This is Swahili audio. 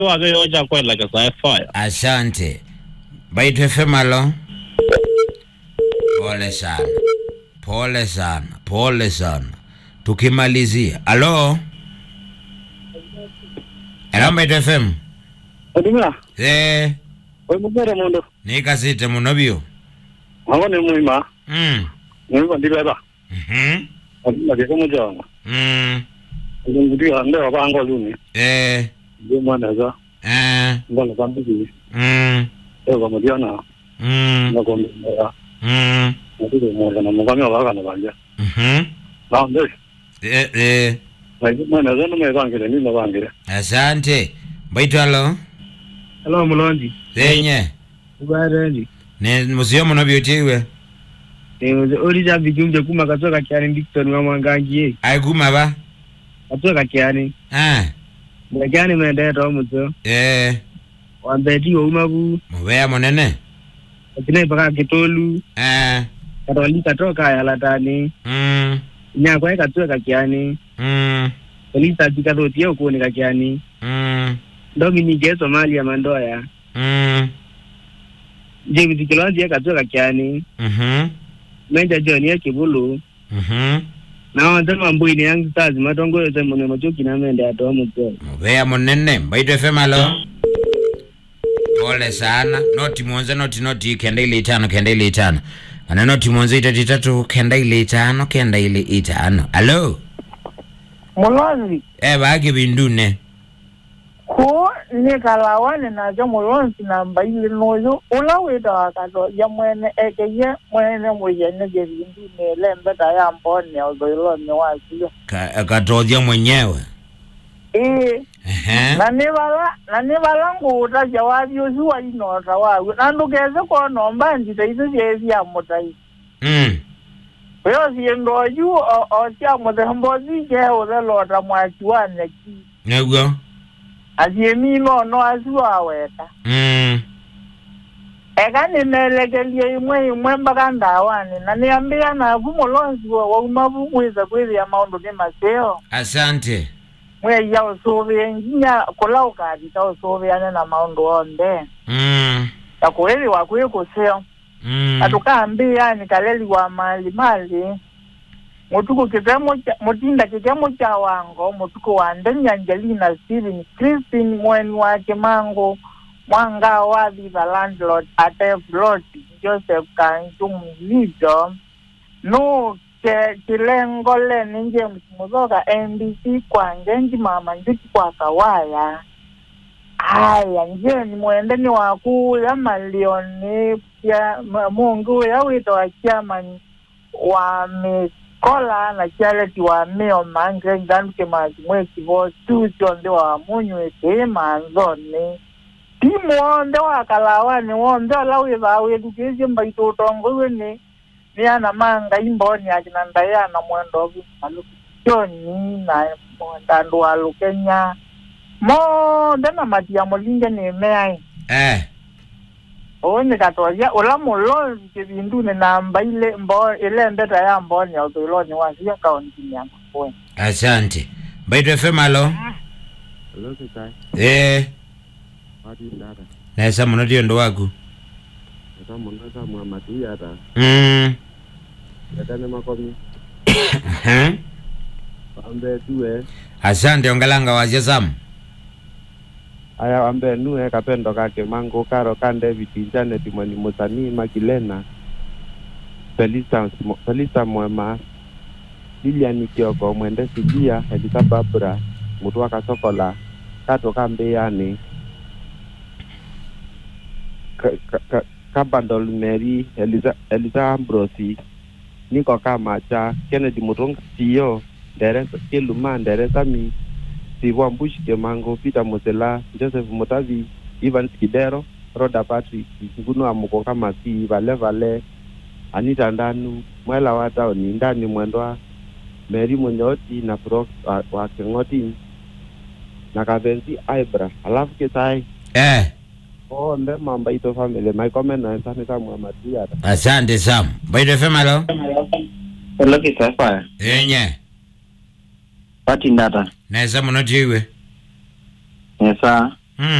wake yoja kwela kasa fire. Asante. Baitu FM alo. Pole sana. Pole sana. Pole sana. Tukimalizia. Alo. Hello Baitu FM. Odimla. Oi mugere mondo. Nika site munobio. Ngone muima. Muima ndibeba. Odimla ke komo jona. Ndiri ande abango luni. Ndio mwana za. Ngone bambi. Ego modiana. Ngone. Ndio mwana na mugame wakana banja. Na ndio. Mwana za no mebangire ni mebangire. Asante. Baitu alo. Hello Mulonji. Zenye. Ubarendi. Ne musio munobio tiwe. Orija bigumje kuma katoka kyani Victor Mwangangi. Ai kuma ba? Katoka kyani. Mwagani mwende to muzo. Wambeti wo umabu. Mweya monene. Kine baka kitolu. Katoli katoka ya latani. Nya kwa katoka kyani. Polisa dikadotie uko ni kyani. Dominique Somalia Mandoya. James Kilonzi katoka kyani. Menja John ya Kibulu. Na wanda mambuini yangu stars matongo yote mune machoki na mende atomo kwa. Mweya monene. Baitu FM alo. Pole sana. Noti kenda ile itano. Ana noti mwanzo itatatu kenda ile itano. Alo. Mulonzi. Bagi bindune. Ko ne kalawane na jo Mulonzi na mbaile noyo. Ulawita wakato ya mwene ekeye mwene mwene je bindune lembe ya mbone ozoilo ni wasio. Katoja mwenyewe. Na nibala nguta jawabi usuwa inota wawe. Nandukeze kwa nomba njita iso jezi ya mutai. Weo siendo yu o siya mute mbozi ke ode lota mwachiwane ki. Nego? Asiemi no asuwa weta. Eka nimelekelie imwe mpaka ndawani. Na niambia na Mulonzi wa umabu kweza ya maondo ni maseo. Asante. Mwe ya usobe nginya kola ukadi ta usobe ane na maondo onde. Ya kweli wa kwe kuseo. Atukaambia ni kaleli wa mali. Mutuko mutinda kitemo cha wango mutuko wande Angelina Steven Christine mweni wake mango mwanga wa Viva Landlord ate Flot Joseph Kanjum Lido no kilengo le ninje mumuzoga NBC kwa ngenji mama njuki kwa kawaya. Haya njeni mwendeni waku ya malioni ya mungu ya wito wa chairman wa kola na charity wa meo mange nganduke majimwe kivo tucho nde wa munywe tema nzone. Timu onde wa kalawani onde lawe bawe dukezi mbaito utongowe ni ana manga imboni akinanda ya na mwendo obi maluku choni na mwendando wa Lukenya. Ndena matia molinge ni meai. Oni katoja ola Mulonzi kibindune na mbaile ile mbeta ya mboni ya utuloni wazia kaunti nyama kwe. Asante. Baitu FM alo. Hello sitai. Wadi ndata. Nesa munodio ndo waku. Nesa munasa Muhammadu yata. Yata nema komi. Wambe tuwe. Asante ongalanga wazia samu. Aya wambe nuhe kapendo kake mango karo kande vitinjane timoni musani Magilena Felisa Mwema Lilian Kioko mwende Silia Elisa Babra mutuwa kasokola kato kambe yani Kabandol Mary Elisa Ambrosi Niko Kamacha Kennedy Mutunga Tiyo Deresa Kiluma Deresa Mi Siwa Mbushike Mango Peter Mosela Joseph Mutavi Ivan Skidero Roda Patrick Ngunu Amuko kama si Vale Anita Ndanu Mwela Watao ni ndani mwendwa Mary Munyoti na Prof wa Kengoti na Kavenzi Aibra alafu ketai nde mamba ito family my comment na sana kama Muhammadu yata. Asante Sam. Baitu FM alo. Hello kisafa. Enye. Pati ndata. Nesa munotiwe. Nesa.